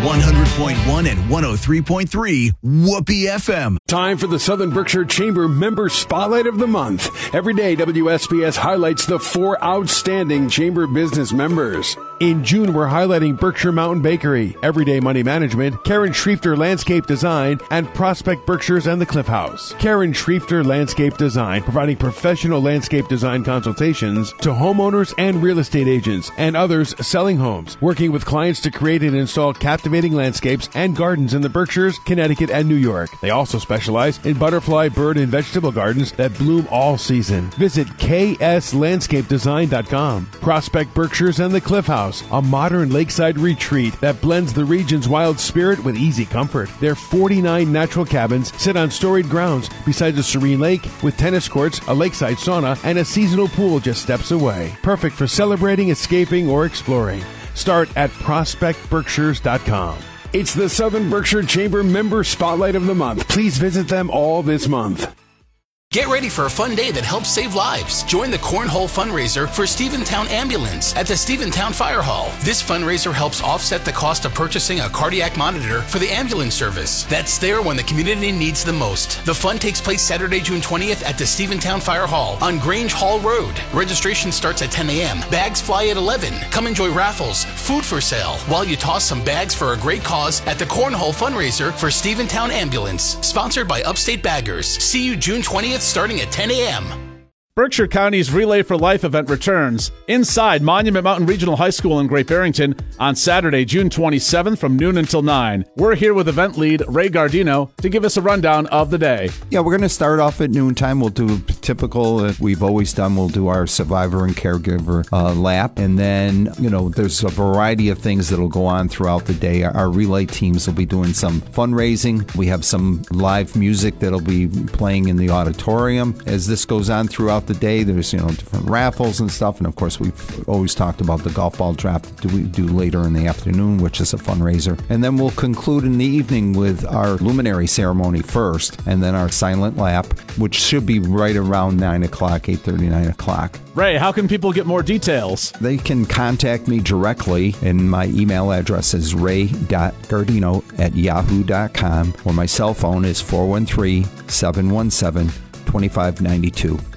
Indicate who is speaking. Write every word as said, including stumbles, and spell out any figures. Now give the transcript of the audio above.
Speaker 1: one hundred point one and one oh three point three Whoopee F M.
Speaker 2: Time for the Southern Berkshire Chamber Member Spotlight of the Month. Every day, W S B S highlights the four outstanding Chamber business members. In June, we're highlighting Berkshire Mountain Bakery, Everyday Money Management, Karen Schriefter Landscape Design, and Prospect Berkshires and the Cliff House. Karen Schriefter Landscape Design, providing professional landscape design consultations to homeowners and real estate agents and others selling homes, working with clients to create and install captivating landscapes and gardens in the Berkshires, Connecticut, and New York. They also specialize in butterfly, bird, and vegetable gardens that bloom all season. Visit K S landscape design dot com. Prospect Berkshires and the Cliff House, a modern lakeside retreat that blends the region's wild spirit with easy comfort. Their forty-nine natural cabins sit on storied grounds beside a serene lake with tennis courts, a lakeside sauna, and a seasonal pool just steps away. Perfect for celebrating, escaping, or exploring. Start at prospect berkshires dot com. It's the Southern Berkshire Chamber Member Spotlight of the Month. Please visit them all this month.
Speaker 3: Get ready for a fun day that helps save lives. Join the Cornhole fundraiser for Stephentown Ambulance at the Stephentown Fire Hall. This fundraiser helps offset the cost of purchasing a cardiac monitor for the ambulance service that's there when the community needs the most. The fun takes place Saturday, June twentieth at the Stephentown Fire Hall on Grange Hall Road. Registration starts at ten a.m. Bags fly at eleven. Come enjoy raffles, food for sale, while you toss some bags for a great cause at the Cornhole fundraiser for Stephentown Ambulance. Sponsored by Upstate Baggers. See you June twentieth starting at ten a.m.
Speaker 4: Berkshire County's Relay for Life event returns inside Monument Mountain Regional High School in Great Barrington on Saturday, June twenty-seventh from noon until nine. We're here with event lead Ray Gardino to give us a rundown of the day.
Speaker 5: Yeah, we're going to start off at noontime. We'll do typical that we've always done. We'll do our survivor and caregiver uh, lap. And then, you know, there's a variety of things that'll go on throughout the day. Our relay teams will be doing some fundraising. We have some live music that'll be playing in the auditorium. As this goes on throughout the day, there's, you know, different raffles and stuff, and of course we've always talked about the golf ball draft that we do later in the afternoon, which is a fundraiser. And then we'll conclude in the evening with our luminary ceremony first, and then our silent lap, which should be right around nine o'clock, eight thirty, nine o'clock.
Speaker 4: Ray, how can people get more details?
Speaker 5: They can contact me directly, and my email address is ray dot gardino at yahoo dot com, or my cell phone is four one three, seven one seven, two five nine two.